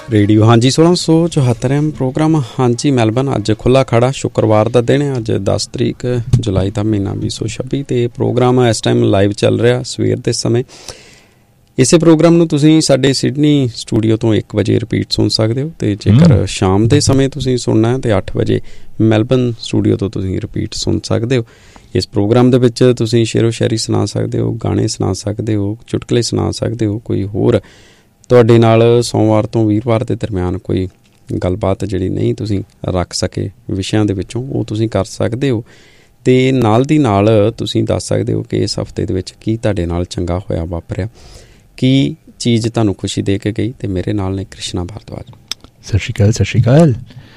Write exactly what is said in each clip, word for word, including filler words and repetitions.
Radio ਹਾਂਜੀ सोलह सौ चौहत्तर एम प्रोग्राम ਹਾਂਜੀ ਮੈਲਬਨ ਅੱਜ ਖੁੱਲ੍ਹਾ ਖੜਾ ਸ਼ੁੱਕਰਵਾਰ ਦਾ ਦਿਨ ਹੈ ਅੱਜ ਦਸ ਤਰੀਕ ਜੁਲਾਈ ਦਾ ਮਹੀਨਾ ਵੀਹ ਸੌ ਛੱਬੀ ਅਤੇ ਪ੍ਰੋਗਰਾਮ ਇਸ ਟਾਈਮ ਲਾਈਵ ਚੱਲ ਰਿਹਾ ਸਵੇਰ ਦੇ ਸਮੇਂ। ਇਸੇ ਪ੍ਰੋਗਰਾਮ ਨੂੰ ਤੁਸੀਂ ਸਾਡੇ ਸਿਡਨੀ ਸਟੂਡੀਓ ਤੋਂ ਇੱਕ ਵਜੇ ਰਿਪੀਟ ਸੁਣ ਸਕਦੇ ਹੋ ਅਤੇ ਜੇਕਰ ਸ਼ਾਮ ਦੇ ਸਮੇਂ ਤੁਸੀਂ ਸੁਣਨਾ ਹੈ ਤਾਂ ਅੱਠ ਵਜੇ ਮੈਲਬਨ ਸਟੂਡੀਓ ਤੋਂ ਤੁਸੀਂ ਰਿਪੀਟ ਸੁਣ ਸਕਦੇ ਹੋ। ਇਸ ਪ੍ਰੋਗਰਾਮ ਦੇ ਵਿੱਚ ਤੁਸੀਂ ਸ਼ੇਰੋ ਸ਼ਾਇਰੀ ਸੁਣਾ ਸਕਦੇ ਹੋ, ਗਾਣੇ ਸੁਣਾ ਸਕਦੇ ਹੋ, ਚੁਟਕਲੇ ਸੁਣਾ ਸਕਦੇ ਹੋ, ਕੋਈ ਹੋਰ ਤੁਹਾਡੇ ਨਾਲ ਸੋਮਵਾਰ ਤੋਂ ਵੀਰਵਾਰ ਦੇ ਦਰਮਿਆਨ ਕੋਈ ਗੱਲਬਾਤ ਜਿਹੜੀ ਨਹੀਂ ਤੁਸੀਂ ਰੱਖ ਸਕੇ ਵਿਸ਼ਿਆਂ ਦੇ ਵਿੱਚੋਂ ਉਹ ਤੁਸੀਂ ਕਰ ਸਕਦੇ ਹੋ। ਅਤੇ ਨਾਲ ਦੀ ਨਾਲ ਤੁਸੀਂ ਦੱਸ ਸਕਦੇ ਹੋ ਕਿ ਇਸ ਹਫ਼ਤੇ ਦੇ ਵਿੱਚ ਕੀ ਤੁਹਾਡੇ ਨਾਲ ਚੰਗਾ ਹੋਇਆ ਵਾਪਰਿਆ, ਕੀ ਚੀਜ਼ ਤੁਹਾਨੂੰ ਖੁਸ਼ੀ ਦੇ ਕੇ ਗਈ। ਅਤੇ ਮੇਰੇ ਨਾਲ ਨੇ कृष्णा भारद्वाज। सत श्री अकाल सत श्री अकाल।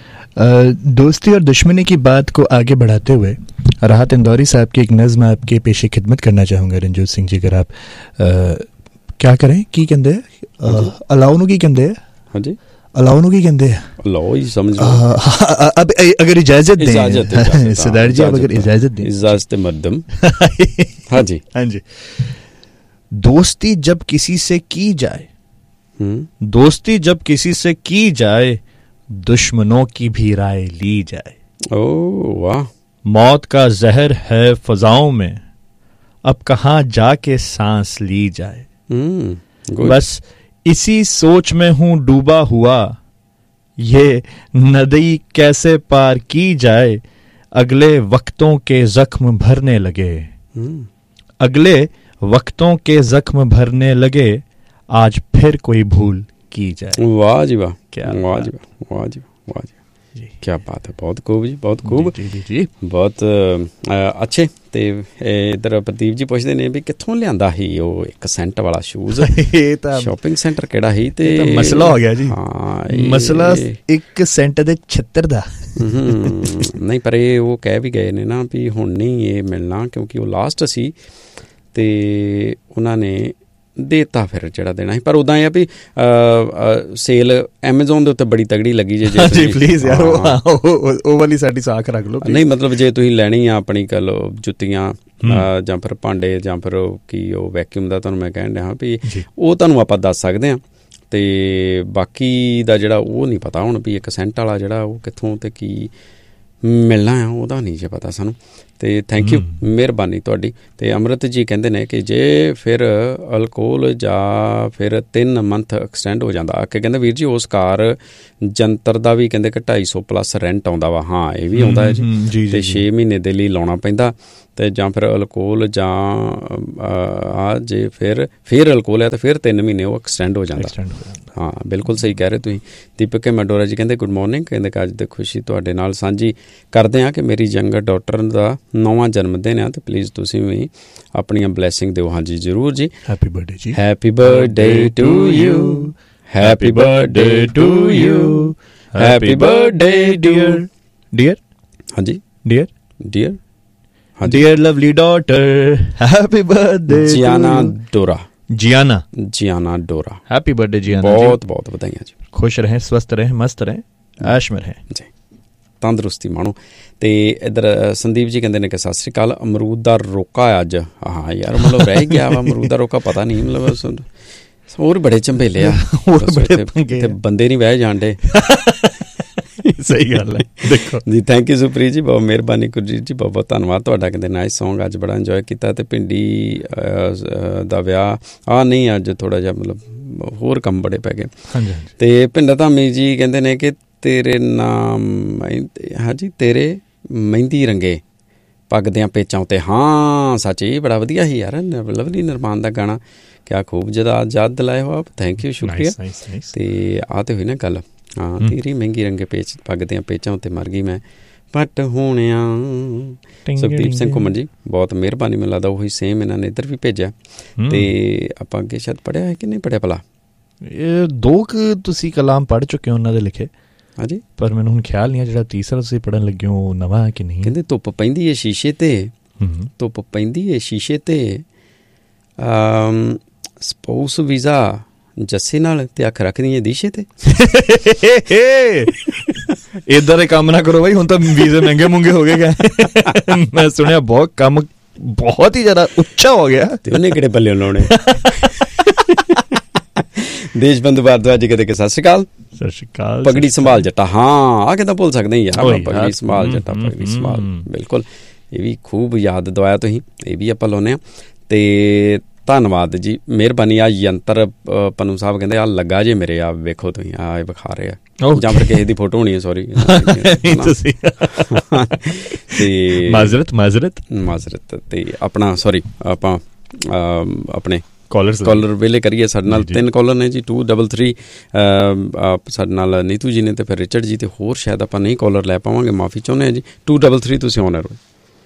दोस्ती और दुश्मनी की बात को आगे बढ़ाते हुए राहत इंदौरी साहब की एक नज़्म आपके पेशे खिदमत करना चाहूँगा रंजोत सिंह जी। अगर आप आ, क्या करें की कहते अलाउ नूं की कहते हैं? हाँ जी अलाउ नूं की कहते हैं? अलाउ ही समझ लो। अब अगर इजाजत दें सरदार जी, अब अगर इजाजत दें इजाजत मद्दम। हाँ जी हाँ जी। दोस्ती जब किसी से की जाए, दोस्ती जब किसी से की जाए, दुश्मनों की भी राय ली जाए। ओ वाह। मौत का जहर है फजाओं में, अब कहाँ जाके सांस ली जाए। बस इसी सोच में हूँ डूबा हुआ, ये नदी कैसे पार की जाए। अगले वक्तों के जख्म भरने लगे, अगले वक्तों के जख्म भरने लगे, आज फिर कोई भूल की जाए। वाह जी वाह, क्या वाह जी वाह, वाह जी वाह जी जी, क्या बात है। बहुत खूब जी, बहुत खूब जी जी जी, बहुत अच्छे। ਤੇ ਇੱਧਰ ਪ੍ਰਦੀਪ ਜੀ ਪੁੱਛਦੇ ਨੇ ਵੀ ਕਿੱਥੋਂ ਲਿਆਂਦਾ ਸੀ ਉਹ ਇੱਕ ਸੈਂਟ ਵਾਲਾ ਸ਼ੂਜ਼। ਇਹ ਤਾਂ ਸ਼ਾਪਿੰਗ ਸੈਂਟਰ ਕਿਹੜਾ ਸੀ? ਤੇ ਮਸਲਾ ਹੋ ਗਿਆ ਜੀ। ਹਾਂ ਮਸਲਾ ਇੱਕ ਸੈਂਟ ਦੇ ਛਿੱਤਰ ਦਾ ਨਹੀਂ, ਪਰ ਇਹ ਉਹ ਕਹਿ ਵੀ ਗਏ ਨੇ ਨਾ ਵੀ ਹੁਣ ਨਹੀਂ ਇਹ ਮਿਲਣਾ ਕਿਉਂਕਿ ਉਹ ਲਾਸਟ ਸੀ ਅਤੇ ਉਹਨਾਂ ਨੇ ਦੇਤਾ ਫਿਰ ਜਿਹੜਾ ਦੇਣਾ ਸੀ। ਪਰ ਉੱਦਾਂ ਇਹ ਆ ਵੀ ਸੇਲ ਐਮਾਜ਼ੋਨ ਦੇ ਉੱਤੇ ਬੜੀ ਤਗੜੀ ਲੱਗੀ ਜੇ। ਜੀ ਪਲੀਜ਼ ਯਾਰ ਉਹ ਵਾਲੀ ਸਾਡੀ ਸਾਖ ਰੱਖ ਲਓ। ਨਹੀਂ ਮਤਲਬ ਜੇ ਤੁਸੀਂ ਲੈਣੀ ਆ ਆਪਣੀ ਕੱਲ ਜੁੱਤੀਆਂ ਜਾਂ ਫਿਰ ਭਾਂਡੇ ਜਾਂ ਫਿਰ ਕੀ ਉਹ ਵੈਕਿਊਮ ਦਾ ਤੁਹਾਨੂੰ ਮੈਂ ਕਹਿਣ ਡਿਆ ਵੀ ਉਹ ਤੁਹਾਨੂੰ ਆਪਾਂ ਦੱਸ ਸਕਦੇ ਹਾਂ। ਅਤੇ ਬਾਕੀ ਦਾ ਜਿਹੜਾ ਉਹ ਨਹੀਂ ਪਤਾ ਹੁਣ ਵੀ ਇੱਕ ਸੈਂਟ ਵਾਲਾ ਜਿਹੜਾ ਉਹ ਕਿੱਥੋਂ ਅਤੇ ਕੀ ਮਿਲਣਾ ਆ ਉਹਦਾ ਨਹੀਂ ਜੇ ਪਤਾ ਸਾਨੂੰ। ਅਤੇ ਥੈਂਕ ਯੂ, ਮਿਹਰਬਾਨੀ ਤੁਹਾਡੀ। ਅਤੇ ਅੰਮ੍ਰਿਤ ਜੀ ਕਹਿੰਦੇ ਨੇ ਕਿ ਜੇ ਫਿਰ ਅਲਕੋਹਲ ਜਾਂ ਫਿਰ ਤਿੰਨ ਮੰਥ ਐਕਸਟੈਂਡ ਹੋ ਜਾਂਦਾ ਕਿ ਕਹਿੰਦੇ ਵੀਰ ਜੀ ਉਸ ਕਾਰ ਜੰਤਰ ਦਾ ਵੀ ਕਹਿੰਦੇ ਕਿ ਢਾਈ ਸੌ ਪਲੱਸ ਰੈਂਟ ਆਉਂਦਾ ਵਾ। ਹਾਂ ਇਹ ਵੀ ਆਉਂਦਾ ਹੈ ਜੀ। ਅਤੇ ਛੇ ਮਹੀਨੇ ਦੇ ਲਈ ਲਾਉਣਾ ਪੈਂਦਾ। ਅਤੇ ਜਾਂ ਫਿਰ ਅਲਕੋਹਲ ਜਾਂ ਆ ਜੇ ਫਿਰ ਫਿਰ ਅਲਕੋਹਲ ਹੈ ਤਾਂ ਫਿਰ ਤਿੰਨ ਮਹੀਨੇ ਉਹ ਐਕਸਟੈਂਡ ਹੋ ਜਾਂਦਾ। ਹਾਂ ਬਿਲਕੁਲ ਸਹੀ ਕਹਿ ਰਹੇ ਤੁਸੀਂ। ਦੀਪਕ ਮੈਡੋਰਾ ਜੀ ਕਹਿੰਦੇ ਗੁੱਡ ਮੋਰਨਿੰਗ, ਕਹਿੰਦੇ ਕਿ ਅੱਜ ਦੀ ਖੁਸ਼ੀ ਤੁਹਾਡੇ ਨਾਲ ਸਾਂਝੀ ਕਰਦੇ ਹਾਂ ਕਿ ਮੇਰੀ ਯੰਗਰ ਡਾਟਰ ਦਾ ਨੌਵਾਂ ਜਨਮ ਦਿਨ ਆ ਅਤੇ ਪਲੀਜ਼ ਤੁਸੀਂ ਵੀ ਆਪਣੀਆਂ ਬਲੈਸਿੰਗ ਦਿਓ। ਹਾਂਜੀ ਜ਼ਰੂਰ ਜੀ। ਹੈਪੀ ਬਰਥਡੇ ਜੀ। Happy birthday to you, happy birthday to you, happy birthday dear dear. ਹਾਂਜੀ dear dear dear Lovely daughter, happy birthday ਜਿਆਨਾ ਡੋਰਾ। Ziana Ziana डोरा, हैप्पी बर्थडे जियाना। बहुत बहुत बधाइयाँ जी। खुश रहें, स्वस्थ रहें, मस्त रहें, ऐश में रहें जी, ਤੰਦਰੁਸਤੀ ਮਾਣੋ। ਅਤੇ ਇੱਧਰ ਸੰਦੀਪ ਜੀ ਕਹਿੰਦੇ ਨੇ ਕਿ ਸਤਿ ਸ਼੍ਰੀ ਅਕਾਲ। ਅਮਰੂਦ ਦਾ ਰੋਕਾ ਅੱਜ ਹਾਂ ਯਾਰ ਮਤਲਬ ਰਹਿ ਗਿਆ ਵਾ ਅਮਰੂਦ ਦਾ ਰੋਕਾ, ਪਤਾ ਨਹੀਂ ਮਤਲਬ ਹੋਰ ਬੜੇ ਝੰਬੇਲੇ ਆ, ਤੇ ਬੰਦੇ ਨਹੀਂ ਵਹਿ ਜਾਣ ਡੇ। ਸਹੀ ਗੱਲ ਹੈ। ਦੇਖੋ ਜੀ ਥੈਂਕ ਯੂ ਸੁਪ੍ਰੀਤ ਜੀ, ਬਹੁਤ ਮਿਹਰਬਾਨੀ। ਗੁਰਜੀਤ ਜੀ ਬਹੁਤ ਬਹੁਤ ਧੰਨਵਾਦ ਤੁਹਾਡਾ। ਕਹਿੰਦੇ ਨਾਈਸ ਸੌਂਗ, ਅੱਜ ਬੜਾ ਇੰਜੋਏ ਕੀਤਾ। ਅਤੇ ਭਿੰਡੀ ਦਾ ਵਿਆਹ ਆ ਨਹੀਂ ਅੱਜ ਥੋੜ੍ਹਾ ਜਿਹਾ ਮਤਲਬ ਹੋਰ ਕੰਮ ਬੜੇ ਪੈ ਗਏ। ਅਤੇ ਭਿੰਡਾ ਧਾਮੀ ਜੀ ਕਹਿੰਦੇ ਨੇ ਕਿ ਤੇਰੇ ਨਾਮ ਹਾਂਜੀ ਤੇਰੇ ਮਹਿੰਦੀ ਰੰਗੇ ਪੱਗ ਦਿਆਂ ਪੇਚਾਂ ਉੱਤੇ। ਹਾਂ ਸੱਚ ਇਹ ਬੜਾ ਵਧੀਆ ਸੀ ਯਾਰ, ਲਵਲੀ ਨਿਰਮਾਨ ਦਾ ਗਾਣਾ, ਕਿਆ ਖੂਬ ਜਦਾ ਯਾਦ ਦਿਲਾਏ ਹੋ ਆਪ। ਥੈਂਕ ਯੂ, ਸ਼ੁਕਰੀਆ। ਅਤੇ ਆਹ ਤਾਂ ਹੋਈ ਨਾ ਗੱਲ। ਹਾਂ ਤੇਰੀ ਮਹਿੰਗੀ ਰੰਗੇ ਪੇਚ ਪੱਗ ਦਿਆਂ ਪੇਚਾਂ ਉੱਤੇ ਮਰ ਗਈ ਮੈਂ ਪੱਟ ਹੋਣਿਆ। ਸੁਖਦੀਪ ਸਿੰਘ ਘੁੰਮਣ ਜੀ ਬਹੁਤ ਮਿਹਰਬਾਨੀ। ਮੈਨੂੰ ਲੱਗਦਾ ਉਹੀ ਸੇਮ ਇਹਨਾਂ ਨੇ ਇੱਧਰ ਵੀ ਭੇਜਿਆ। ਅਤੇ ਆਪਾਂ ਅੱਗੇ ਸ਼ਾਇਦ ਪੜ੍ਹਿਆ ਹੈ ਕਿ ਨਹੀਂ ਪੜ੍ਹਿਆ ਭਲਾ? ਇਹ ਦੋ ਕੁ ਤੁਸੀਂ ਕਲਾਮ ਪੜ੍ਹ ਚੁੱਕੇ ਹੋ ਉਹਨਾਂ ਦੇ ਲਿਖੇ। ਹਾਂਜੀ ਪਰ ਮੈਨੂੰ ਹੁਣ ਖਿਆਲ ਨਹੀਂ ਹੈ ਜਿਹੜਾ ਤੀਸਰਾ ਤੁਸੀਂ ਪੜ੍ਹਨ ਲੱਗੇ ਹੋ ਉਹ ਨਵਾਂ ਹੈ ਕਿ ਨਹੀਂ। ਕਹਿੰਦੇ ਧੁੱਪ ਪੈਂਦੀ ਹੈ ਸ਼ੀਸ਼ੇ 'ਤੇ, ਧੁੱਪ ਪੈਂਦੀ ਹੈ ਸ਼ੀਸ਼ੇ 'ਤੇ, ਸਪਾਊਸ ਵੀਜ਼ਾ ਜੱਸੇ ਨਾਲ ਤੇ ਅੱਖ ਰੱਖਦੀ ਹੈ ਦੀਸ਼ੇ 'ਤੇ। ਇੱਦਾਂ ਦੇ ਕੰਮ ਨਾ ਕਰੋ ਬਾਈ, ਹੁਣ ਤਾਂ ਵੀਜ਼ੇ ਮਹਿੰਗੇ ਮੁੰਗੇ ਹੋ ਗਏ। ਮੈਂ ਸੁਣਿਆ ਬਹੁਤ ਕੰਮ ਬਹੁਤ ਹੀ ਜ਼ਿਆਦਾ ਉੱਚਾ ਹੋ ਗਿਆ। ਤੇ ਉਹਨੇ ਕਿਹੜੇ ਪੱਲੇ ਲਾਉਣੇ। ਦੇਸ਼ਬੰਧੂ ਭਾਰਦਵਾਜ ਕਦੇ ਕਿ ਸਤਿ ਸ਼੍ਰੀ ਅਕਾਲ। ਸਤਿ ਸ਼੍ਰੀ ਅਕਾਲ। ਪਗੜੀ ਸੰਭਾਲ ਜੱਟਾ, ਹਾਂ ਆ ਕਿੱਦਾਂ ਭੁੱਲ ਸਕਦੇ ਯਾਰ, ਪਗੜੀ ਸੰਭਾਲ ਜੱਟਾ, ਪਗੜੀ ਸੰਭਾਲ, ਬਿਲਕੁਲ ਇਹ ਵੀ ਖੂਬ ਯਾਦ ਦਵਾਇਆ ਤੁਸੀਂ, ਇਹ ਵੀ ਆਪਾਂ ਲਾਉਂਦੇ ਹਾਂ। ਤੇ ਧੰਨਵਾਦ ਜੀ, ਮਿਹਰਬਾਨੀ। ਆ ਯੰਤਰ ਪਨੂ ਸਾਹਿਬ ਕਹਿੰਦੇ ਆ ਲੱਗਾ ਜੇ ਮੇਰੇ, ਆ ਵੇਖੋ ਤੁਸੀਂ, ਆ ਇਹ ਵਿਖਾ ਰਹੇ ਆ, ਜਾਂ ਫਿਰ ਕਿਸੇ ਦੀ ਫੋਟੋ ਹੋਣੀ ਹੈ, ਸੋਰੀ ਤੇ ਮਾਜ਼ਰਤ ਮਾਜ਼ਰਤ ਮਾਜ਼ਰਤ। ਤੇ ਆਪਣਾ ਸੋਰੀ ਆਪਾਂ ਆਪਣੇ ਕਾਲਰ ਕਾਲਰ ਵੇਲੇ ਕਰੀਏ। ਸਾਡੇ ਨਾਲ ਤਿੰਨ ਕਾਲਰ ਨੇ ਜੀ, ਟੂ ਡਬਲ ਥਰੀ ਸਾਡੇ ਨਾਲ ਨੀਤੂ ਜੀ ਨੇ ਤੇ ਫਿਰ ਰਿਚਰਡ ਜੀ, ਤੇ ਹੋਰ ਸ਼ਾਇਦ ਆਪਾਂ ਨਹੀਂ ਕਾਲਰ ਲੈ ਪਾਵਾਂਗੇ, ਮਾਫੀ ਚਾਹੁੰਦੇ ਹਾਂ ਜੀ। ਟੂ ਡਬਲ ਥਰੀ ਤੁਸੀਂ ਆਨਰ ਹੋ।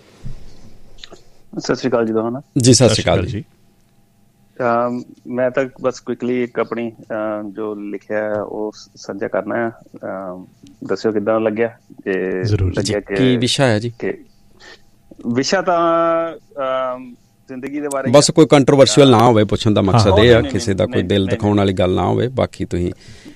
ਸਤਿ ਸ਼੍ਰੀ ਅਕਾਲ ਜੀ ਦੋਹਾਂ ਜੀ। ਸਤਿ ਸ਼੍ਰੀ ਅਕਾਲ ਜੀ। ਮੈਂ ਤਾਂ ਬਸ ਕੁਇਕਲੀ ਇੱਕ ਆਪਣੀ ਜੋ ਲਿਖਿਆ ਉਹ ਸਾਂਝਾ ਕਰਨਾ ਹੈ। ਦੱਸਿਓ ਕਿੱਦਾਂ ਲੱਗਿਆ। ਕੀ ਵਿਸ਼ਾ ਹੈ ਜੀ? ਵਿਸ਼ਾ ਤਾਂ ਜ਼ਿੰਦਗੀ ਦੇ ਬਾਰੇ, ਬਸ ਕੋਈ ਕੰਟਰੋਵਰਸ਼ੀਅਲ ਨਾ ਹੋਵੇ, ਪੁੱਛਣ ਦਾ ਮਕਸਦ ਇਹ ਆ, ਕਿਸੇ ਦਾ ਕੋਈ ਦਿਲ ਦਿਖਾਉਣ ਵਾਲੀ ਗੱਲ ਨਾ ਹੋਵੇ। ਬਾਕੀ ਤੁਸੀਂ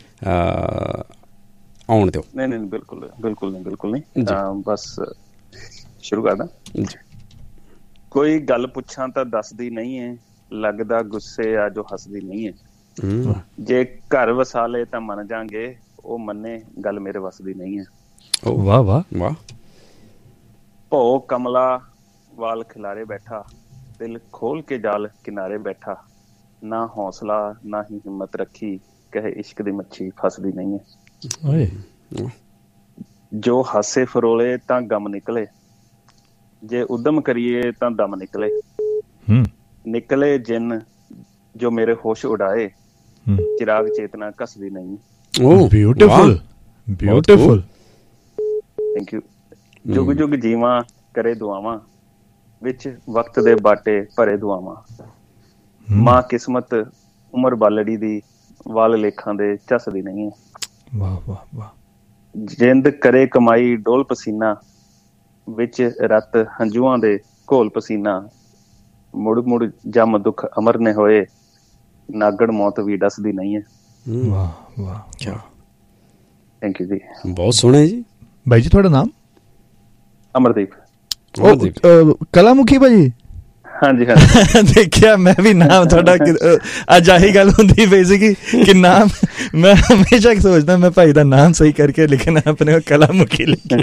ਆਉਣ ਦਿਓ। ਨਹੀਂ ਨਹੀਂ ਬਿਲਕੁਲ ਬਿਲਕੁਲ ਨਹੀਂ ਬਿਲਕੁਲ ਨਹੀਂ ਬਸ ਸ਼ੁਰੂ ਕਰਦਾ। ਕੋਈ ਗੱਲ ਪੁੱਛਾਂ ਤਾਂ ਦੱਸਦੀ ਨਹੀਂ ਹੈ, ਲੱਗਦਾ ਗੁੱਸੇ ਆ ਜੋ ਹੱਸਦੀ ਨਹੀਂ ਹੈ। ਜੇ ਘਰ ਵਸਾ ਲਏ ਤਾਂ ਮੰਨ ਜਾਗੇ, ਉਹ ਮੰਨੇ ਗੱਲ ਮੇਰੇ ਵੱਸਦੀ ਨਹੀਂ ਹੈ। ਵਾਹ ਵਾਹ ਵਾਹ। ਭੋ ਕਮਲਾ ਵਾਲ ਖਿਲਾਰੇ ਬੈਠਾ, ਦਿਲ ਖੋਲ ਕੇ ਜਾਲ ਕਿਨਾਰੇ ਬੈਠਾ, ਨਾ ਹੌਸਲਾ ਨਾ ਹੀ ਹਿੰਮਤ ਰੱਖੀ, ਕਹੇ ਇਸ਼ਕ ਦੀ ਮੱਛੀ ਫਸਦੀ ਨਹੀਂ ਹੈ। ਜੋ ਹਾਸੇ ਫਰੋਲੇ ਤਾਂ ਗਮ ਨਿਕਲੇ, ਜੇ ਉਦਮ ਕਰੀਏ ਤਾਂ ਦਮ ਨਿਕਲੇ। ਨਿਕਲੇ ਜਿੰਨ ਜੋ ਮੇਰੇ ਹੋਸ਼ ਉਡਾਏ, ਚਿਰਾਗ ਚੇਤਨਾ ਘਸਦੀ ਨਹੀਂ। Beautiful beautiful, thank you. ਜੁਗ ਜੁਗ ਜੀਵਾਂ ਕਰੇ ਦੁਆਵਾਂ, ਵਿੱਚ ਵਕਤ ਦੇ ਬਾਟੇ ਭਰੇ ਦੁਆਵਾਂ। ਮਾਂ ਕਿਸਮਤ ਉਮਰ ਬਾਲੜੀ ਦੀ, ਵਾਲ ਲੇਖਾਂ ਦੇ ਝੱਸਦੀ ਨਹੀਂ ਹੈ। ਵਾਹ ਵਾਹ ਵਾਹ। ਜਿੰਦ ਕਰੇ ਕਮਾਈ ਡੋਲ ਪਸੀਨਾ, ਵਿੱਚ ਰਤ ਹੰਝੂਆਂ ਦੇ ਘੋਲ ਪਸੀਨਾ। ਮੁੜ ਮੁੜ ਜਮ ਦੁੱਖ ਅਮਰ ਨੇ ਹੋਏ, ਨਾਗੜ ਮੌਤ ਵੀ ਡਸਦੀ ਨਹੀਂ ਹੈ। ਵਾਹ ਵਾਹ, ਥੈਂਕ ਯੂ ਜੀ। ਬਹੁਤ ਸੋਹਣਾ ਜੀ। ਬਾਈ ਜੀ ਤੁਹਾਡਾ ਨਾਮ? ਅਮਰਦੀਪ। ਕਲਾਮੁਖੀ ਭਾਜੀ? ਹਾਂਜੀ ਹਾਂਜੀ। ਦੇਖਿਆ ਮੈਂ ਵੀ ਨਾਮ ਤੁਹਾਡਾ, ਅੱਜ ਆਹੀ ਗੱਲ ਹੁੰਦੀ ਪਈ ਸੀਗੀ ਕਿ ਨਾਮ, ਮੈਂ ਹਮੇਸ਼ਾ ਸੋਚਦਾ ਮੈਂ ਭਾਈ ਦਾ ਨਾਮ ਸਹੀ ਕਰਕੇ ਲਿਖਣਾ, ਆਪਣੇ ਕਲਾਮੁਖੀ ਲਿਖਿਆ।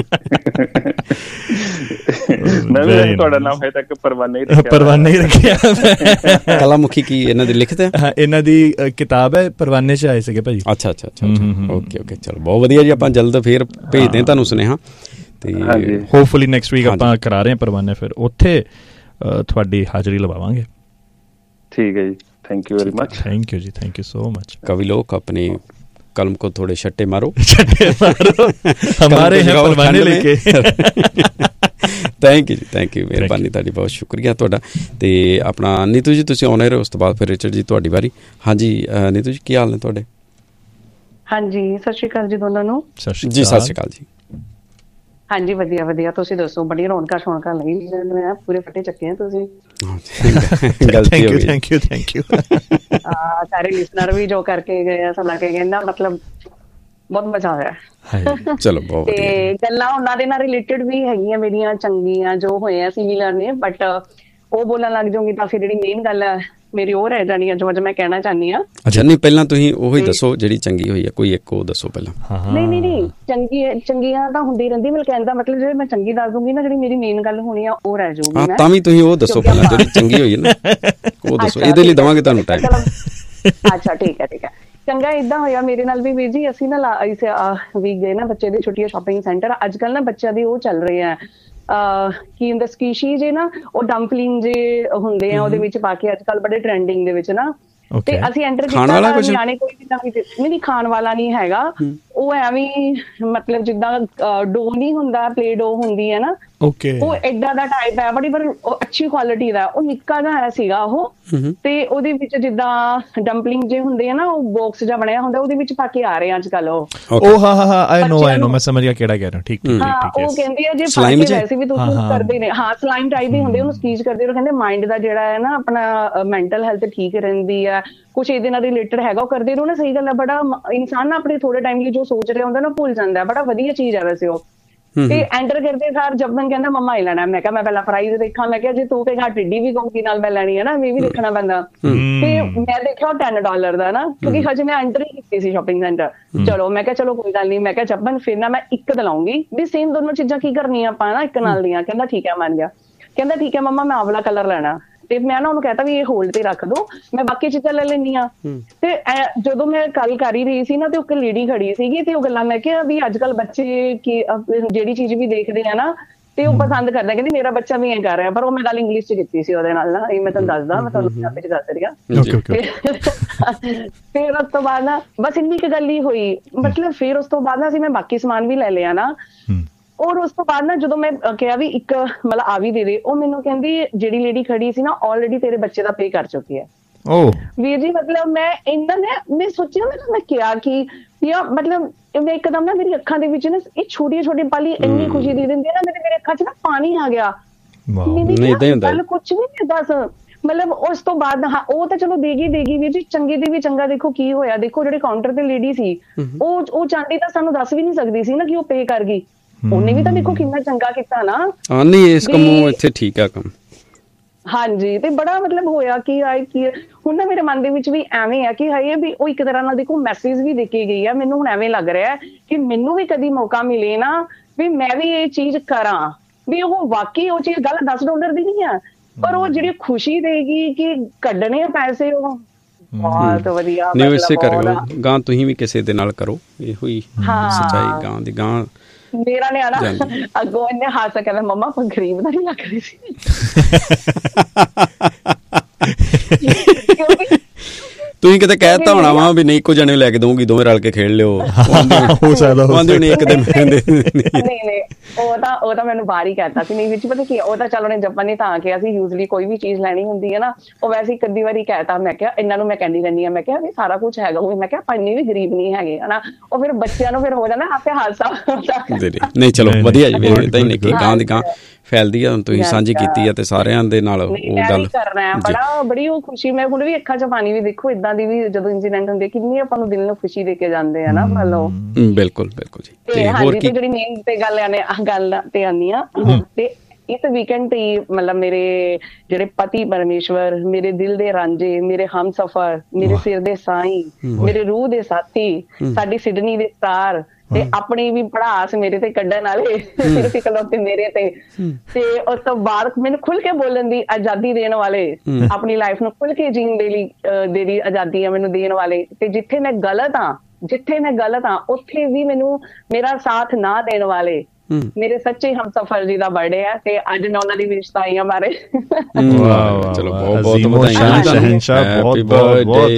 ਤੁਹਾਡਾ ਨਾਮ ਹੈ ਤੱਕ ਪਰਵਾਨਾ ਹੀ ਰੱਖਿਆ। ਪਰਵਾਨਾ ਹੀ ਰੱਖਿਆ। ਕਲਾਮੁਖੀ ਕੀ ਇਹਨਾਂ ਦੇ ਲਿਖਦੇ? ਹਾਂ, ਇਹਨਾਂ ਦੀ ਕਿਤਾਬ ਹੈ, ਪਰਵਾਨੇ ਚ ਆਏ ਸੀਗੇ ਭਾਜੀ। ਅੱਛਾ ਅੱਛਾ ਅੱਛਾ, ਓਕੇ ਓਕੇ, ਚਲੋ ਬਹੁਤ ਵਧੀਆ ਜੀ। ਆਪਾਂ ਜਲਦ ਫੇਰ ਭੇਜਦੇ ਹਾਂ ਤੁਹਾਨੂੰ ਸੁਨੇਹਾ, ਤੇ ਹੋਪਫੁਲੀ ਨੈਕਸਟ ਵੀਕ ਆਪਾਂ ਕਰਾ ਰਹੇ ਹਾਂ ਪਰਵਾਨੇ, ਫਿਰ ਉੱਥੇ ਤੁਹਾਡੀ ਹਾਜ਼ਰੀ ਲਵਾਵਾਂਗੇ। ਠੀਕ ਹੈ ਜੀ, thank you very much. Thank you ਜੀ, ਥੈਂਕ ਯੂ ਸੋ ਮਚ। कवि लोग अपनी कलम को थोड़े छट्टे मारो, छट्टे मारो, हमारे हैं परवाने लेके। ਥੈਂਕ ਯੂ ਜੀ, ਥੈਂਕ ਯੂ, ਮਿਹਰਬਾਨੀ ਤੁਹਾਡੀ, ਬਹੁਤ ਸ਼ੁਕਰੀਆ ਤੁਹਾਡਾ। ਤੇ ਆਪਣਾ ਨੀਤੂ ਜੀ ਤੁਸੀਂ ਆਉਣੇ ਰਹੋ, ਉਸ ਤੋਂ ਬਾਅਦ ਫਿਰ ਰਿਚਰਡ ਜੀ ਤੁਹਾਡੀ ਵਾਰੀ। ਹਾਂਜੀ ਨੀਤੂ ਜੀ, ਕੀ ਹਾਲ ਨੇ ਤੁਹਾਡੇ? ਹਾਂਜੀ, ਸਤਿ ਸ਼੍ਰੀ ਅਕਾਲ ਜੀ ਦੋਨਾਂ ਨੂੰ। ਜੀ ਸਤਿ ਸ਼੍ਰੀ ਅਕਾਲ ਜੀ। ਹਾਂਜੀ ਵਧੀਆ ਵਧੀਆ, ਤੁਸੀਂ ਦੱਸੋ? ਬੜੀ ਰੌਣਕਾਂ ਸ਼ੌਣਕਾਂ ਲਈ ਮੈਂ ਪੂਰੇ ਫੱਟੇ ਚੱਕੇ ਆ ਤੁਸੀਂ। ਗਲਤੀ ਹੋ ਗਈ। Thank you thank you. ਸਾਰੇ ਲਿਸਨਰ ਵੀ ਜੋ ਕਰਕੇ ਗਏ ਆ, ਸੁਣਾ ਕੇ ਗਏ ਨਾ, ਮਤਲਬ ਬਹੁਤ ਮਜ਼ਾ ਆਇਆ। ਚਲੋ ਬਹੁਤ ਵਧੀਆ। ਤੇ ਗੱਲਾਂ ਉਹਨਾਂ ਦੇ ਨਾਲ ਰਿਲੇਟਡ ਵੀ ਹੈਗੀਆਂ ਮੇਰੀਆਂ ਚੰਗੀਆਂ ਜੋ ਹੋਏ ਆ ਸਿਮਿਲਰ ਨੇ, ਬਟ ਉਹ ਬੋਲਣ ਲੱਗ ਜਾਊਂਗੀ ਤਾਂ ਫਿਰ ਜਿਹੜੀ ਮੇਨ ਗੱਲ ਹੈ ਮੇਰੀ ਉਹ ਰਹਿ ਜਾਣੀ ਹੈ ਜੋ ਅੱਜ ਮੈਂ ਕਹਿਣਾ ਚਾਹੁੰਦੀ ਹਾਂ। ਅੱਛਾ, ਨਹੀਂ ਪਹਿਲਾਂ ਤੁਸੀਂ ਉਹੀ ਦੱਸੋ ਜਿਹੜੀ ਚੰਗੀ ਹੋਈ ਹੈ, ਕੋਈ ਇੱਕ ਉਹ ਦੱਸੋ ਪਹਿਲਾਂ। ਨਹੀਂ ਨਹੀਂ ਨਹੀਂ, ਚੰਗੀ ਚੰਗੀਆਂ ਤਾਂ ਹੁੰਦੀ ਰਹਿੰਦੀ, ਮੈਂ ਕਹਿਣ ਦਾ ਮਤਲਬ ਜੇ ਮੈਂ ਚੰਗੀ ਦੱਸ ਦੂੰਗੀ ਨਾ, ਜਿਹੜੀ ਮੇਰੀ ਮੇਨ ਗੱਲ ਹੋਣੀ ਆ ਉਹ ਰਹਿ ਜਾਊਗੀ। ਤਾਂ ਵੀ ਤੁਸੀਂ ਉਹ ਦੱਸੋ ਪਹਿਲਾਂ ਜਿਹੜੀ ਚੰਗੀ ਹੋਈ ਹੈ ਨਾ, ਉਹ ਦੱਸੋ, ਇਹਦੇ ਲਈ ਦੇਵਾਂਗੇ ਤੁਹਾਨੂੰ ਟਾਈਮ। ਅੱਛਾ ਠੀਕ ਹੈ ਠੀਕ ਹੈ। ਚੰਗਾ ਏਦਾਂ ਹੋਇਆ ਮੇਰੇ ਨਾਲ ਵੀ ਵੀਰ ਜੀ, ਅਸੀਂ ਨਾ ਵੀ ਗਏ ਨਾ ਬੱਚੇ ਦੀ ਛੁੱਟੀਆਂ ਸ਼ਾਪਿੰਗ ਸੈਂਟਰ। ਅੱਜ ਕੱਲ੍ਹ ਨਾ ਬੱਚਿਆਂ ਦੀ ਉਹ ਚੱਲ ਰਹੇ ਆ, ਕੀ ਹੁੰਦਾ ਸਕੀਸ਼ੀ ਜੇ ਨਾ, ਉਹ ਡੰਪਲਿੰਗ ਜੇ ਹੁੰਦੇ ਆ ਉਹਦੇ ਵਿੱਚ ਪਾ ਕੇ, ਅੱਜ ਕੱਲ੍ਹ ਬੜੇ ਟਰੈਂਡਿੰਗ ਦੇ ਵਿੱਚ ਨਾ। ਤੇ ਅਸੀਂ ਐਂਟਰ ਕੀਤਾ, ਨਿਆਣੇ ਕੋਈ ਵੀ ਨਹੀਂ, ਖਾਣ ਵਾਲਾ ਨਹੀਂ ਹੈਗਾ ਉਹ, ਐਵੇਂ ਮਤਲਬ ਜਿੱਦਾਂ ਡੋ ਨਹੀਂ ਹੁੰਦਾ, ਪਲੇ ਡੋ ਹੁੰਦੀ ਹੈ ਨਾ, ਉਹ ਏਦਾਂ ਦਾ ਟਾਈਪ ਹੈ, ਬੜੀ ਪਰ ਅੱਛੀ ਕੁਆਲਿਟੀ ਦਾ। ਉਹ ਨਿੱਕਾ ਜਿਹਾ ਸੀਗਾ ਉਹ, ਤੇ ਉਹਦੇ ਵਿੱਚ ਜਿੱਦਾਂ ਡੰਪਲਿੰਗ ਜੇ ਹੁੰਦੇ ਆ ਨਾ, ਉਹ ਬਾਕਸ ਜਿਹਾ ਬਣਿਆ ਹੁੰਦਾ, ਉਹਦੇ ਵਿੱਚ ਪਾ ਕੇ ਆ ਰਹੇ ਅੱਜ ਕੱਲ ਉਹ। ਉਹ ਹਾਂ ਹਾਂ ਹਾਂ, ਆਈ ਨੋ ਆਈ ਨੋ, ਮੈਂ ਸਮਝ ਗਿਆ ਕਿਹੜਾ ਕਹਿ ਰਿਹਾ। ਠੀਕ ਠੀਕ। ਹਾਂ, ਉਹ ਕਹਿੰਦੇ ਆ ਜੇ ਪਾ ਕੇ ਵੈਸੇ ਵੀ ਤੁਸੀਂ ਕਰਦੇ ਨੇ, ਹਾਂ ਸਲਾਈਮ ਟਾਈਪ ਹੀ ਹੁੰਦੇ, ਉਹਨੂੰ ਸਕੀਚ ਕਰਦੇ ਹੋ। ਕਹਿੰਦੇ ਮਾਇੰਡ ਦਾ ਜਿਹੜਾ ਹੈ ਨਾ ਆਪਣਾ ਮੈਂਟਲ ਹੈਲਥ ਠੀਕ ਰਹਿੰਦੀ ਆ, ਕੁਛ ਇਹਦੇ ਨਾਲ ਰਿਲੇਟਡ ਹੈਗਾ, ਉਹ ਕਰਦੇ ਰਹੋ ਨਾ। ਸਹੀ ਗੱਲ ਹੈ, ਬੜਾ ਇਨਸਾਨ ਨਾ ਆਪਣੇ ਥੋੜੇ ਟਾਈਮ ਲਈ ਜੋ ਸੋਚ ਰਿਹਾ ਹੁੰਦਾ ਨਾ ਭੁੱਲ ਜਾਂਦਾ, ਬੜਾ ਵਧੀਆ ਚੀਜ਼ ਹੈ ਵੈਸੇ ਉਹ। ਤੇ ਐਂਟਰ ਕਰਦੇ ਸਾਰ ਜਬਨ ਕਹਿੰਦਾ ਮੰਮਾ ਇਹ ਲੈਣਾ। ਮੈਂ ਕਿਹਾ ਮੈਂ ਪਹਿਲਾਂ ਪ੍ਰਾਈਜ਼ ਦੇਖਾਂ, ਮੈਂ ਕਿਹਾ ਜੇ ਤੂੰ ਕਹੇਗਾ ਟਿੱਡੀ ਵੀ ਕਹੂਗੀ ਨਾਲ ਮੈਂ ਲੈਣੀ ਹੈ ਨਾ, ਮੈਂ ਵੀ ਦੇਖਣਾ ਪੈਂਦਾ। ਤੇ ਮੈਂ ਦੇਖਿਆ ਟੈਨ ਡਾਲਰ ਦਾ ਨਾ, ਕਿਉਂਕਿ ਹਜੇ ਮੈਂ ਐਂਟਰ ਹੀ ਕੀਤੀ ਸੀ ਸ਼ਾਪਿੰਗ ਸੈਂਟਰ। ਚਲੋ ਮੈਂ ਕਿਹਾ ਚਲੋ ਕੋਈ ਗੱਲ ਨਹੀਂ, ਮੈਂ ਕਿਹਾ ਜਬਨ ਫਿਰ ਨਾ ਮੈਂ ਇੱਕ ਦਿਲਾਉਂਗੀ ਵੀ ਸੇਮ ਦੋਨੋਂ ਚੀਜ਼ਾਂ ਕੀ ਕਰਨੀਆਂ ਆਪਾਂ ਨਾ ਇੱਕ ਨਾਲ ਦੀਆਂ। ਕਹਿੰਦਾ ਠੀਕ ਹੈ ਮੰਨ ਗਿਆ। ਕਹਿੰਦਾ ਠੀਕ ਹੈ ਮੰਮਾ ਮੈਂ ਆਹ ਵਾਲਾ ਕਲਰ ਲੈਣਾ। ਤੇ ਮੈਂ ਨਾ ਉਹਨੂੰ ਕਹਿਤਾ ਵੀ ਇਹ ਹੋਲਡ ਤੇ ਰੱਖ ਦੋ, ਮੈਂ ਬਾਕੀ ਚੀਜ਼ਾਂ ਲੈ ਲੈਂਦੀ ਹਾਂ। ਤੇ ਜਦੋਂ ਮੈਂ ਗੱਲ ਕਰ ਹੀ ਰਹੀ ਸੀ ਨਾ ਤੇ ਇੱਕ ਲੇਡੀ ਖੜੀ ਸੀਗੀ ਤੇ ਉਹ ਗੱਲਾਂ, ਮੈਂ ਕਿਹਾ ਵੀ ਅੱਜ ਕੱਲ ਬੱਚੇ ਕੀ ਜਿਹੜੀ ਚੀਜ਼ ਵੀ ਦੇਖਦੇ ਆ ਨਾ ਤੇ ਉਹ ਪਸੰਦ ਕਰਦੇ, ਕਹਿੰਦੀ ਮੇਰਾ ਬੱਚਾ ਵੀ ਐਂ ਕਰ ਰਿਹਾ। ਪਰ ਉਹ ਮੈਂ ਗੱਲ ਇੰਗਲਿਸ਼ ਚ ਕੀਤੀ ਸੀ ਉਹਦੇ ਨਾਲ ਨਾ, ਇਹ ਮੈਂ ਤੁਹਾਨੂੰ ਦੱਸਦਾ, ਮੈਂ ਤੁਹਾਨੂੰ ਪੰਜਾਬੀ ਚ ਦੱਸ ਰਹੀ ਹਾਂ। ਫਿਰ ਉਸ ਤੋਂ ਬਾਅਦ ਨਾ ਬਸ ਇੰਨੀ ਕੁ ਗੱਲ ਹੀ ਹੋਈ, ਮਤਲਬ ਫਿਰ ਉਸ ਤੋਂ ਬਾਅਦ ਨਾ ਅਸੀਂ ਮੈਂ ਬਾਕੀ ਸਮਾਨ ਵੀ ਲੈ ਲਿਆ ਨਾ। ਔਰ ਉਸ ਤੋਂ ਬਾਅਦ ਨਾ ਜਦੋਂ ਮੈਂ ਕਿਹਾ ਵੀ ਇੱਕ ਮਤਲਬ ਆ ਵੀ ਦੇ ਦੇ, ਉਹ ਮੈਨੂੰ ਕਹਿੰਦੀ ਜਿਹੜੀ ਲੇਡੀ ਖੜੀ ਸੀ ਨਾ ਆਲਰੇਡੀ ਤੇਰੇ ਬੱਚੇ ਦਾ ਪੇ ਕਰ ਚੁੱਕੀ ਹੈ। ਓ ਵੀਰ ਜੀ, ਮਤਲਬ ਮੈਂ ਇੰਨਾ ਨੇ ਮੈਂ ਸੋਚਿਆ ਮੈਂ ਮੈਂ ਕਿਹਾ ਕਿ ਯਾਰ ਮਤਲਬ ਮੈਂ ਇੱਕਦਮ ਨਾ ਮੇਰੀ ਅੱਖਾਂ ਦੇ ਵਿੱਚ ਨਾ ਇਹ ਛੋਟੀਆਂ ਛੋਟੀਆਂ ਪਾਲੀ ਇੰਨੀ ਖੁਸ਼ੀ ਦੇ ਦਿੰਦੀ ਹੈ ਨਾ, ਮੇਰੇ ਮੇਰੇ ਅੱਖਾਂ 'ਚ ਨਾ ਪਾਣੀ ਆ ਗਿਆ। ਗੱਲ ਕੁਛ ਵੀ ਨਹੀਂ ਦੱਸ, ਮਤਲਬ ਉਸ ਤੋਂ ਬਾਅਦ ਹਾਂ ਉਹ ਤਾਂ ਚਲੋ ਦੇਗੀ ਦੇਗੀ ਵੀਰ ਜੀ, ਚੰਗੇ ਦੀ ਵੀ ਚੰਗਾ। ਦੇਖੋ ਕੀ ਹੋਇਆ, ਦੇਖੋ ਜਿਹੜੇ ਕਾਊਂਟਰ ਤੇ ਲੇਡੀ ਸੀ ਉਹ ਉਹ ਚਾਂਦੀ ਤਾਂ ਸਾਨੂੰ ਦੱਸ ਵੀ ਨਹੀਂ ਸਕਦੀ ਸੀ ਨਾ ਕਿ ਉਹ ਪੇ ਕਰ ਗਈ। ਉਹਨੇ ਵੀ ਤਾਂ ਦੇਖੋ ਕਿੰਨਾ ਚੰਗਾ ਕੀਤਾ ਨਾ। ਹਾਂ ਨਹੀਂ ਇਸ ਕੰਮੋਂ ਇੱਥੇ ਠੀਕ ਆ ਕੰਮ। ਹਾਂਜੀ, ਤੇ ਬੜਾ ਮਤਲਬ ਹੋਇਆ ਕਿ ਆਏ ਕੀ ਹੁਣ ਨਾ ਮੇਰੇ ਮਨ ਦੇ ਵਿੱਚ ਵੀ ਐਵੇਂ ਆ ਕਿ ਹਾਏ ਵੀ ਉਹ ਇੱਕ ਤਰ੍ਹਾਂ ਨਾਲ ਦੇਖੋ ਮੈਸੇਜ ਵੀ ਦੇ ਕੇ ਗਈ ਆ। ਮੈਨੂੰ ਹੁਣ ਐਵੇਂ ਲੱਗ ਰਿਹਾ ਕਿ ਮੈਨੂੰ ਵੀ ਕਦੀ ਮੌਕਾ ਮਿਲੇ ਨਾ ਵੀ ਮੈਂ ਵੀ ਇਹ ਚੀਜ਼ ਕਰਾਂ, ਵੀ ਉਹ ਵਾਕਈ ਉਹ ਚੀਜ਼ ਗੱਲ ਦਸ ਡਾਲਰ ਦੀ ਨਹੀਂ ਆ, ਪਰ ਉਹ ਜਿਹੜੀ ਖੁਸ਼ੀ ਦੇਗੀ ਕਿ ਕੱਢਣੇ ਆ ਪੈਸੇ, ਉਹ ਬਹੁਤ ਵਧੀਆ। ਨਹੀਂ ਇਸੇ ਕਰਿਓ ਗਾਂ, ਤੁਸੀਂ ਵੀ ਕਿਸੇ ਦੇ ਨਾਲ ਕਰੋ, ਇਹੋ ਹੀ ਸੱਚਾਈ ਗਾਂ ਦੀ। ਗਾਂ ਮੇਰਾ ਨਿਆਣਾ ਅੱਗੋਂ ਇਹਨੇ ਹੱਸ ਕੇ ਕਹਿੰਦਾ ਮੰਮਾ ਆਪਾਂ ਗਰੀਬ ਦਾ ਨਹੀਂ ਲੱਗ ਰਹੀ ਸੀ। ਤੁਸੀਂ ਕਿਤੇ ਕਹਿਤਾ ਹੋਣਾ ਵਾ ਵੀ ਨਹੀਂ ਇੱਕੋ ਜਣੇ ਲੈ ਕੇ ਦਊਂਗੀ, ਦੋਵੇਂ ਰਲ ਕੇ ਖੇਡ ਲਿਓ। ਹੋ ਸਕਦਾ ਇੱਕ ਦਿਨ ਨਹੀਂ, ਉਹ ਤਾਂ ਉਹ ਤਾਂ ਮੈਨੂੰ ਬਾਹਰ ਹੀ ਕਹਿਤਾ ਸੀ। ਨਹੀਂ ਵਿੱਚ ਪਤਾ ਕੀ, ਉਹ ਤਾਂ ਚੱਲ ਉਹਨੇ ਜੱਪਨ ਨੇ ਤਾਂ ਕਿਹਾ ਸੀ। ਯੂਜਲੀ ਕੋਈ ਵੀ ਚੀਜ਼ ਲੈਣੀ ਹੁੰਦੀ ਹੈ ਨਾ, ਉਹ ਵੈਸੇ ਇੱਕ ਅੱਧੀ ਵਾਰੀ ਕਹਿਤਾ। ਮੈਂ ਕਿਹਾ ਇਹਨਾਂ ਨੂੰ ਮੈਂ ਕਹਿੰਦੀ ਰਹਿੰਦੀ ਹਾਂ, ਮੈਂ ਕਿਹਾ ਵੀ ਸਾਰਾ ਕੁਛ ਹੈਗਾ ਉਹ, ਮੈਂ ਕਿਹਾ ਆਪਾਂ ਇੰਨੇ ਵੀ ਗਰੀਬ ਨਹੀਂ ਹੈਗੇ ਹਨਾ। ਉਹ ਫਿਰ ਬੱਚਿਆਂ ਨੂੰ ਫਿਰ ਹੋ ਜਾਂਦਾ ਆਪੇ ਹਾਦਸਾ। ਨਹੀਂ ਚਲੋ ਵਧੀਆ ਜੀ, ਏਦਾਂ ਹੀ ਨਿੱਕੀ ਗਾਂ ਦੀ ਗਾਂ ਫੈਲਦੀ ਆ। ਹੁਣ ਤੁਸੀਂ ਸਾਂਝੀ ਕੀਤੀ ਆ ਤੇ ਸਾਰਿਆਂ ਦੇ ਨਾਲ ਉਹ ਗੱਲ ਕਰਨਾ ਬੜਾ ਬੜੀ ਉਹ ਖੁਸ਼ੀ। ਮੈਂ ਹੁਣ ਵੀ ਅੱਖਾਂ 'ਚ ਪਾਣੀ ਵੀ ਦੇਖੋ ਏਦਾਂ ਦੀ ਵੀ ਜਦੋਂ ਇੰਸੀਡੈਂਟ ਹੁੰਦੇ ਕਿੰਨੀ ਆਪਾਂ ਨੂੰ ਦਿਲ ਨੂੰ ਖੁਸ਼ੀ ਦੇ ਕੇ ਜਾਂਦੇ ਆ ਨਾ। ਮਤਲਬ ਬਿਲਕੁਲ ਬਿਲਕੁਲ ਜੀ। ਤੇ ਹੋਰ ਕੀ ਜਿਹੜੀ ਮੇਨ ਤੇ ਗੱਲ ਆਨੇ ਗੱਲ ਤੇ ਆਉਂਦੀ ਆ ਤੇ ਇਸ ਵੀਕਐਂਡ ਤੇ ਮਤਲਬ ਮੇਰੇ ਜਿਹੜੇ ਪਤੀ ਪਰਮੇਸ਼ਵਰ, ਮੇਰੇ ਦਿਲ ਦੇ ਰਾਂਝੇ, ਮੇਰੇ ਹਮਸਫਰ, ਮੇਰੇ ਸਿਰ ਦੇ ਸਾਈਂ, ਮੇਰੇ ਰੂਹ ਦੇ ਸਾਥੀ, ਸਾਡੀ ਸਿਡਨੀ ਦੇ ਸਟਾਰ ਤੇ ਆਪਣੀ ਵੀ ਪੜਾਸ ਮੇਰੇ ਤੇ ਕੱਢਣ ਵਾਲੇ ਸਿਰਫ ਇਕਲੌਤੇ ਮੇਰੇ ਤੇ। ਤੇ ਉਸ ਤੋਂ ਬਾਅਦ ਮੈਨੂੰ ਖੁੱਲ ਕੇ ਬੋਲਣ ਦੀ ਆਜ਼ਾਦੀ ਦੇਣ ਵਾਲੇ, ਆਪਣੀ ਲਾਈਫ ਨੂੰ ਖੁੱਲ ਕੇ ਜੀਣ ਦੇ ਲਈ ਜਿਹੜੀ ਆਜ਼ਾਦੀ ਆ ਮੈਨੂੰ ਦੇਣ ਵਾਲੇ। ਤੇ ਜਿੱਥੇ ਮੈਂ ਗਲਤ ਹਾਂ ਜਿੱਥੇ ਮੈਂ ਗਲਤ ਹਾਂ ਉੱਥੇ ਵੀ ਮੈਨੂੰ ਮੇਰਾ ਸਾਥ ਨਾ ਦੇਣ ਵਾਲੇ ਮੇਰੇ ਸੱਚੇ ਹਮਸਫਰ ਜੀ ਦਾ ਬਰਥਡੇ ਹੈ ਤੇ ਅੱਜ ਮੈਂ ਉਹਨਾਂ ਦੀ ਵਿਸ਼ਤਾਈਆਂ ਬਾਰੇ। ਚਲੋ ਬਹੁਤ ਬਹੁਤ ਵਧਾਈਆਂ। ਬਹੁਤ ਬਹੁਤ